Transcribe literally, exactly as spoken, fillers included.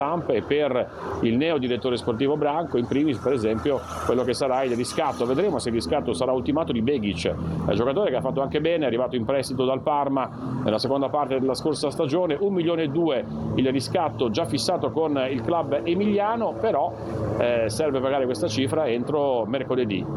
stampa e per il neo direttore sportivo Branco, in primis per esempio quello che sarà il riscatto. Vedremo se il riscatto sarà ultimato di Begic, un giocatore che ha fatto anche bene, è arrivato in prestito dal Parma nella seconda parte della scorsa stagione, un milione e due il riscatto già fissato con il club emiliano, però eh, serve pagare questa cifra entro mercoledì.